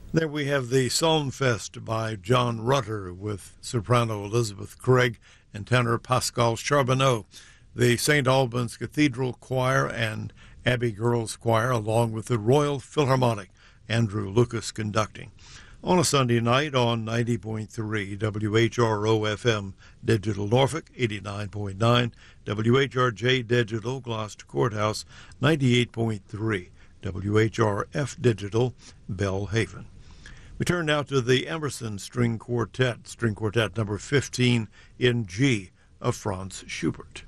There we have the Psalmfest by John Rutter with soprano Elizabeth Craig and tenor Pascal Charbonneau. The St. Albans Cathedral Choir and Abbey Girls Choir, along with the Royal Philharmonic, Andrew Lucas conducting. On a Sunday night on 90.3 WHRO-FM Digital Norfolk, 89.9 WHRJ Digital Gloucester Courthouse, 98.3 WHRF Digital Belhaven. We turn now to the Emerson String Quartet number 15 in G of Franz Schubert.